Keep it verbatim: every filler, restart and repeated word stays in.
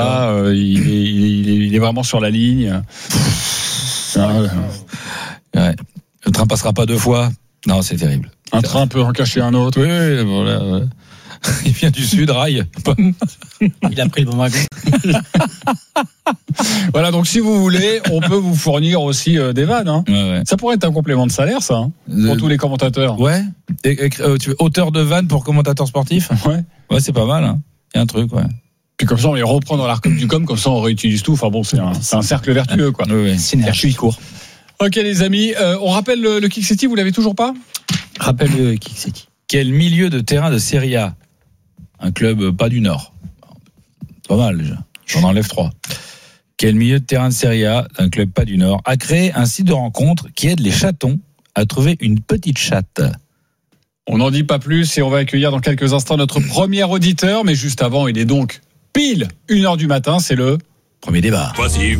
euh, il, est, il, est, il est vraiment sur la ligne. Ah, ouais. Le train passera pas deux fois. Non, c'est terrible. Un c'est train peut en cacher un autre. Oui, oui, voilà. Ouais. Il vient du sud, rail. Il a pris le bon wagon. Voilà, donc si vous voulez, on peut vous fournir aussi euh, des vannes. Hein. Ouais, ouais. Ça pourrait être un complément de salaire, ça, hein, pour Euh, tous les commentateurs. Ouais. Et, et, euh, tu veux auteur de vannes pour commentateur sportif. Ouais. Ouais, c'est pas mal. Hein. Il y a un truc, ouais. Puis comme ça, on les reprend dans l'arc du com, comme ça, on réutilise tout. Enfin bon, c'est un, c'est un cercle vertueux, quoi. Oui, oui. C'est une vertu, il court. Ok, les amis, euh, on rappelle le, le Kick City, vous l'avez toujours pas ? Rappelle-le, Kick City. Quel milieu de terrain de Serie A ? Un club euh, pas du Nord. Pas mal déjà. J'en enlève trois. Quel milieu de terrain de Serie A d'un club pas du Nord a créé un site de rencontre qui aide les chatons à trouver une petite chatte ? On n'en dit pas plus et on va accueillir dans quelques instants notre premier auditeur. Mais juste avant, il est donc pile une heure du matin. C'est le Premier débat. Voici